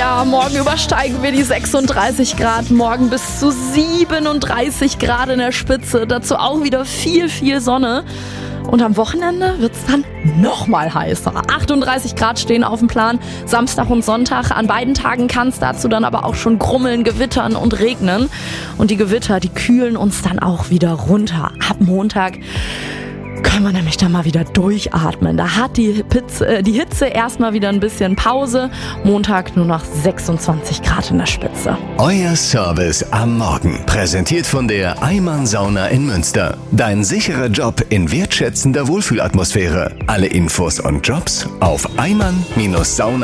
Ja, morgen übersteigen wir die 36 Grad, morgen bis zu 37 Grad in der Spitze. Dazu auch wieder viel Sonne. Und am Wochenende wird es dann nochmal heißer. 38 Grad stehen auf dem Plan, Samstag und Sonntag. An beiden Tagen kann es dazu dann aber auch schon grummeln, gewittern und regnen. Und die Gewitter, die kühlen uns dann auch wieder runter. Ab Montag können wir nämlich dann mal wieder durchatmen. Da hat die Hitze erstmal wieder ein bisschen Pause. Montag nur noch 26 Grad in der Spitze. Euer Service am Morgen. Präsentiert von der Eimann Sauna in Münster. Dein sicherer Job in wertschätzender Wohlfühlatmosphäre. Alle Infos und Jobs auf eimann-sauna.de.